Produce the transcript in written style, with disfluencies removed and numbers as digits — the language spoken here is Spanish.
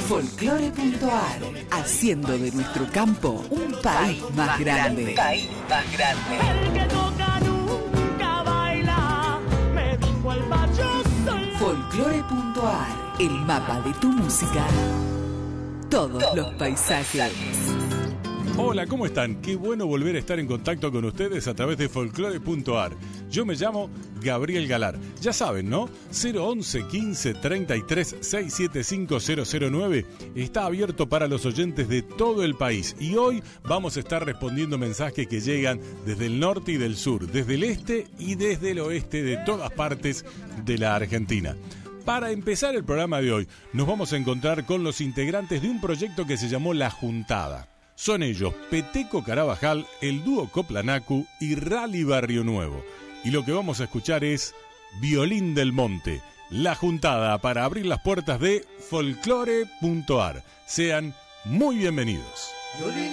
Folclore.ar, haciendo de nuestro campo un país más grande. País más grande. El que toca nunca baila, me dijo el payo sol. Folclore.ar, el mapa de tu música. Todos los paisajes. Hola, ¿cómo están? Qué bueno volver a estar en contacto con ustedes a través de Folclore.ar. Yo me llamo Gabriel Galar. Ya saben, ¿no? 011 15 33 675 009 está abierto para los oyentes de todo el país. Y hoy vamos a estar respondiendo mensajes que llegan desde el norte y del sur, desde el este y desde el oeste de todas partes de la Argentina. Para empezar el programa de hoy, nos vamos a encontrar con los integrantes de un proyecto que se llamó La Juntada. Son ellos Peteco Carabajal, el dúo Coplanacu y Rally Barrio Nuevo. Y lo que vamos a escuchar es Violín del Monte, La Juntada, para abrir las puertas de Folclore.ar. Sean muy bienvenidos.